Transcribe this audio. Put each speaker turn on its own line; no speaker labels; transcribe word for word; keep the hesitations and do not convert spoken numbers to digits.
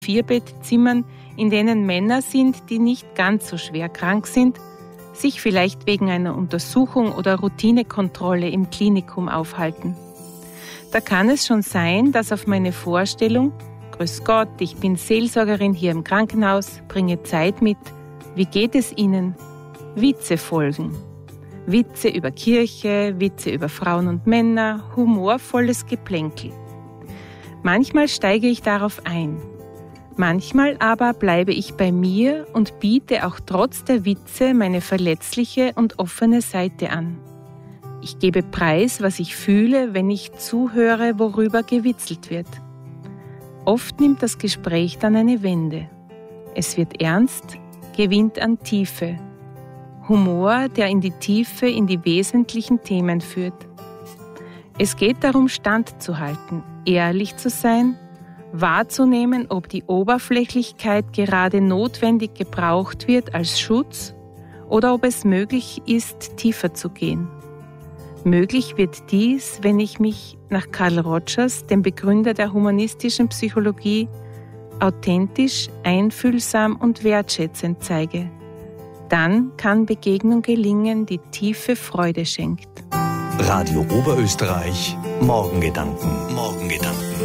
Vierbettzimmern, in denen Männer sind, die nicht ganz so schwer krank sind, sich vielleicht wegen einer Untersuchung oder Routinekontrolle im Klinikum aufhalten. Da kann es schon sein, dass auf meine Vorstellung, Grüß Gott, ich bin Seelsorgerin hier im Krankenhaus, bringe Zeit mit, wie geht es Ihnen? Witze folgen. Witze über Kirche, Witze über Frauen und Männer, humorvolles Geplänkel. Manchmal steige ich darauf ein. Manchmal aber bleibe ich bei mir und biete auch trotz der Witze meine verletzliche und offene Seite an. Ich gebe preis, was ich fühle, wenn ich zuhöre, worüber gewitzelt wird. Oft nimmt das Gespräch dann eine Wende. Es wird ernst, gewinnt an Tiefe. Humor, der in die Tiefe, in die wesentlichen Themen führt. Es geht darum, standzuhalten, ehrlich zu sein, wahrzunehmen, ob die Oberflächlichkeit gerade notwendig gebraucht wird als Schutz oder ob es möglich ist, tiefer zu gehen. Möglich wird dies, wenn ich mich nach Carl Rogers, dem Begründer der humanistischen Psychologie, authentisch, einfühlsam und wertschätzend zeige. Dann kann Begegnung gelingen, die tiefe Freude schenkt.
Radio Oberösterreich, Morgengedanken. Morgengedanken.